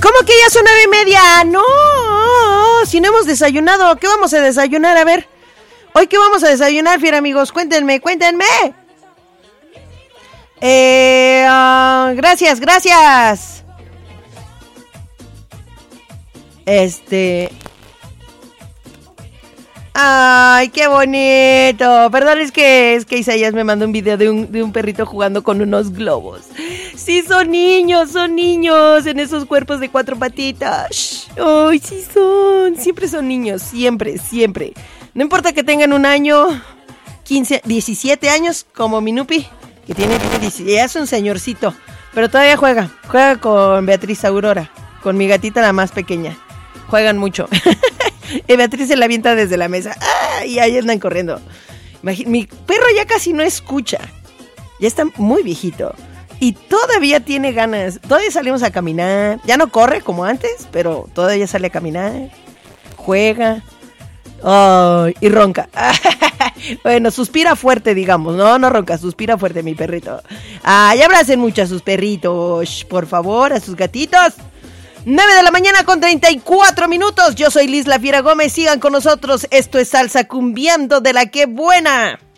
¿Cómo que ya son 9:30? No, si no hemos desayunado. ¿Qué vamos a desayunar? A ver. ¿Hoy qué vamos a desayunar, fiera amigos? Cuéntenme. Gracias. Ay, qué bonito. Perdón, es que Isaías me mandó un video de un perrito jugando con unos globos. Sí, son niños en esos cuerpos de 4 patitas. Ay, sí son. Siempre son niños, siempre. No importa que tengan 1 año, 15, 17 años, como mi Nupi, que tiene 17, ya es un señorcito. Pero todavía juega con Beatriz Aurora, con mi gatita la más pequeña. Juegan mucho. Y Beatriz se la avienta desde la mesa. ¡Ah! Y ahí andan corriendo. Mi perro ya casi no escucha. Ya está muy viejito. Y todavía tiene ganas. Todavía salimos a caminar. Ya no corre como antes, pero todavía sale a caminar. Juega. Oh, y ronca. Bueno, suspira fuerte, digamos. No ronca, suspira fuerte mi perrito. Y abracen mucho a sus perritos, por favor, a sus gatitos. 9:34 a.m. Yo soy Liz La Fiera Gómez. Sigan con nosotros. Esto es Salsa Cumbiando de la que buena.